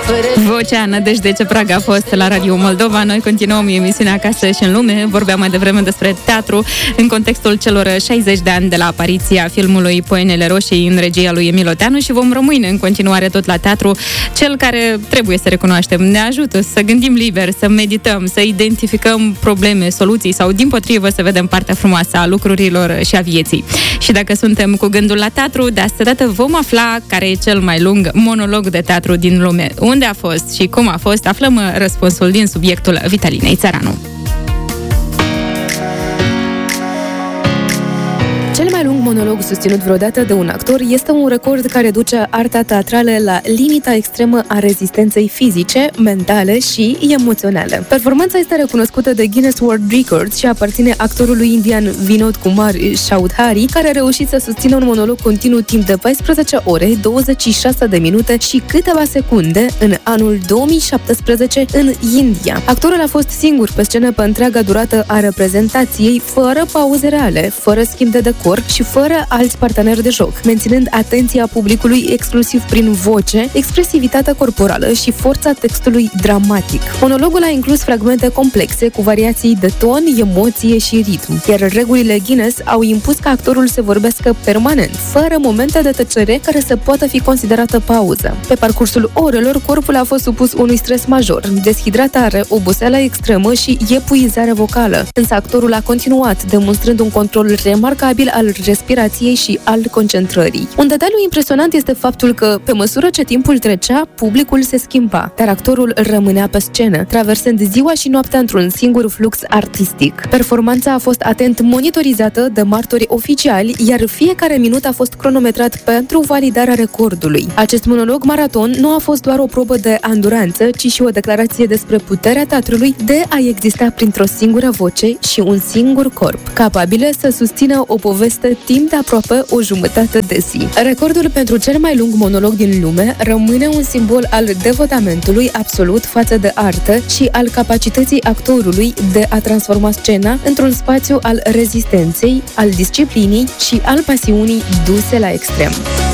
Vocea Nădejde Ceprag a fost la Radio Moldova. Noi continuăm emisiunea Acasă și în lume. Vorbeam mai devreme despre teatru în contextul celor 60 de ani de la apariția filmului Poienele Roșii în regia lui Emil Oteanu și vom rămâne în continuare tot la teatru, cel care, trebuie să recunoaștem, ne ajută să gândim liber, să medităm, să identificăm probleme, soluții sau, dimpotrivă, să vedem partea frumoasă a lucrurilor și a vieții. Și dacă suntem cu gândul la teatru, de asta dată vom afla care e cel mai lung monolog de teatru din lume. Unde a fost și cum a fost, aflăm răspunsul din subiectul Vitalinei Țăranu. Cel mai lung monolog susținut vreodată de un actor este un record care duce arta teatrală la limita extremă a rezistenței fizice, mentale și emoționale. Performanța este recunoscută de Guinness World Records și aparține actorului indian Vinod Kumar Chaudhary, care a reușit să susțină un monolog continuu timp de 14 ore, 26 de minute și câteva secunde în anul 2017 în India. Actorul a fost singur pe scenă pe întreaga durată a reprezentației, fără pauze reale, fără schimb de decor și fără alți parteneri de joc, menținând atenția publicului exclusiv prin voce, expresivitatea corporală și forța textului dramatic. Monologul a inclus fragmente complexe cu variații de ton, emoție și ritm, iar regulile Guinness au impus ca actorul să vorbească permanent, fără momente de tăcere care să poată fi considerată pauză. Pe parcursul orelor, corpul a fost supus unui stres major, deshidratare, oboseală extremă și epuizare vocală, însă actorul a continuat, demonstrând un control remarcabil al respirației și al concentrării. Un detaliu impresionant este faptul că, pe măsură ce timpul trecea, publicul se schimba, dar actorul rămânea pe scenă, traversând ziua și noaptea într-un singur flux artistic. Performanța a fost atent monitorizată de martori oficiali, iar fiecare minut a fost cronometrat pentru validarea recordului. Acest monolog maraton nu a fost doar o probă de anduranță, ci și o declarație despre puterea teatrului de a exista printr-o singură voce și un singur corp, capabile să susțină o poveste timp de aproape o jumătate de zi. Recordul pentru cel mai lung monolog din lume rămâne un simbol al devotamentului absolut față de artă și al capacității actorului de a transforma scena într-un spațiu al rezistenței, al disciplinii și al pasiunii duse la extrem.